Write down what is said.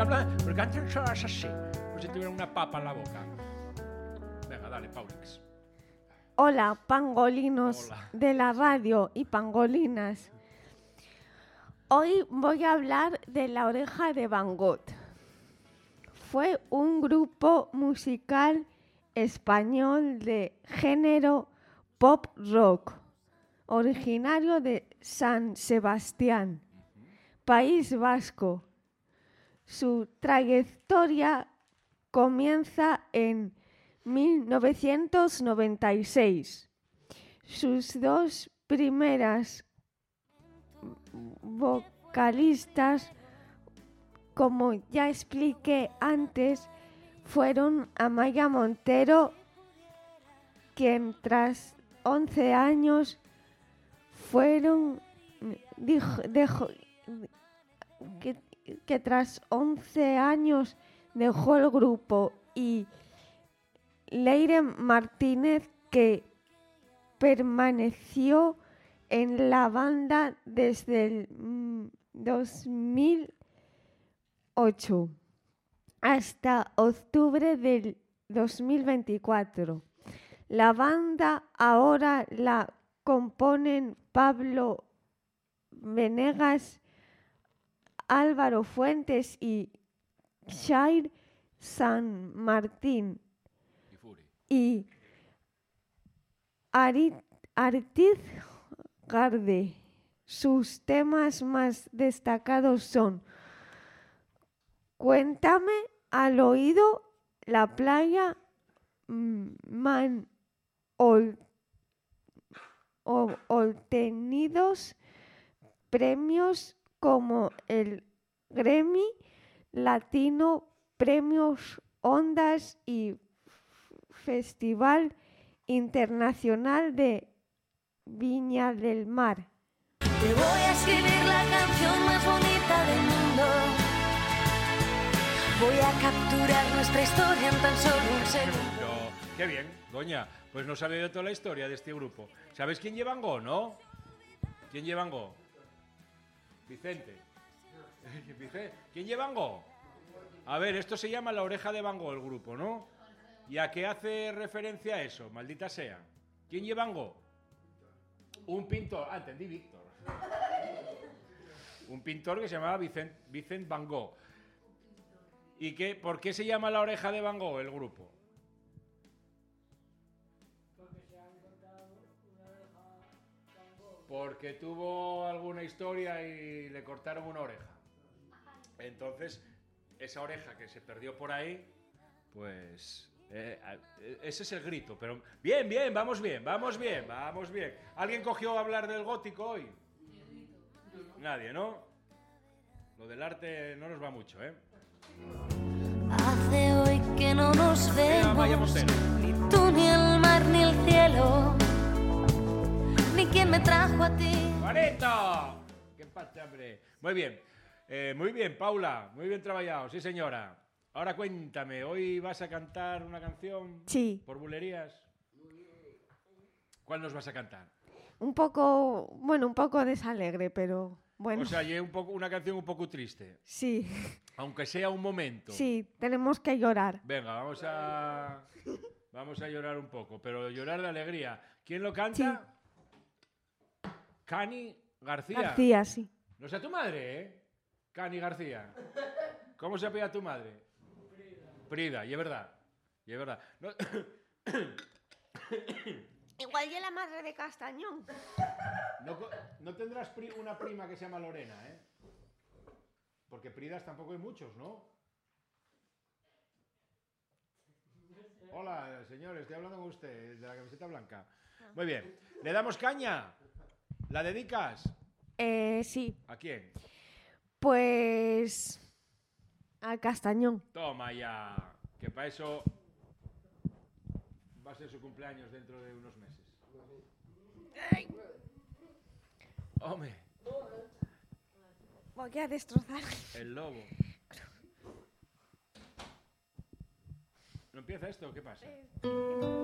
hablando, porque antes sonabas así, como si tuviera una papa en la boca. Venga, dale, Paulix. Hola, pangolinos Hola. de la radio y pangolinas. Hoy voy a hablar de La Oreja de Van Gogh. Fue un grupo musical español de género pop rock, originario de San Sebastián, País Vasco. Su trayectoria comienza en 1996. Sus dos primeras vocalistas, como ya expliqué antes, fueron Amaya Montero, quien tras 11 años que tras 11 años dejó el grupo, y Leire Martínez, que permaneció en la banda desde el 2008 hasta octubre del 2024. La banda ahora la componen Pablo Venegas, Álvaro Fuentes y Shair San Martín y Artiz Garde. Sus temas más destacados son Cuéntame al oído, La playa, obtenidos premios como el Grammy Latino, Premios Ondas y Festival Internacional de Viña del Mar. Te voy a escribir la canción más bonita del mundo. Voy a capturar nuestra historia en tan solo un segundo. Qué bien, doña. Pues no sabe de toda la historia de este grupo. ¿Sabes quién lleva Van Gogh, no? ¿Quién lleva Van Gogh? Vicente. ¿Quién lleva Van Gogh? A ver, esto se llama La Oreja de Van Gogh, el grupo, ¿no? ¿Y a qué hace referencia eso? Maldita sea. ¿Quién lleva Van Gogh? Un pintor. Ah, entendí, Víctor. Un pintor que se llamaba Vicent Van Gogh. ¿Y por qué se llama La Oreja de Van Gogh, el grupo? Porque tuvo alguna historia y le cortaron una oreja. Entonces, esa oreja que se perdió por ahí, pues... ese es el grito, pero... Bien, vamos bien. ¿Alguien cogió a hablar del gótico hoy? Nadie, ¿no? Lo del arte no nos va mucho, ¿eh? Hace hoy que no nos vemos, Montero. ni tú, ni el mar, ni el cielo, ni quien me trajo a ti. ¡Juanito! ¡Qué pasa, hombre! Muy bien, Paula. Muy bien trabajado, sí, señora. Ahora cuéntame, ¿hoy vas a cantar una canción? Sí. ¿Por bulerías? ¿Cuál nos vas a cantar? Un poco desalegre, pero bueno. O sea, una canción un poco triste. Sí. Aunque sea un momento. Sí, tenemos que llorar. Venga, vamos a llorar un poco, pero llorar de alegría. ¿Quién lo canta? Sí. Cani García. García, sí. No sea tu madre, ¿eh? Cani García. ¿Cómo se apellida tu madre? Prida, y es verdad. No... Igual que la madre de Castañón. No tendrás una prima que se llama Lorena, ¿eh? Porque Pridas tampoco hay muchos, ¿no? Hola, señor, estoy hablando con usted, de la camiseta blanca. Muy bien. ¿Le damos caña? ¿La dedicas? Sí. ¿A quién? Pues... a Castañón. Toma ya. Que para eso va a ser su cumpleaños dentro de unos meses. Hombre. Voy a destrozar. El lobo. ¿No empieza esto o qué pasa?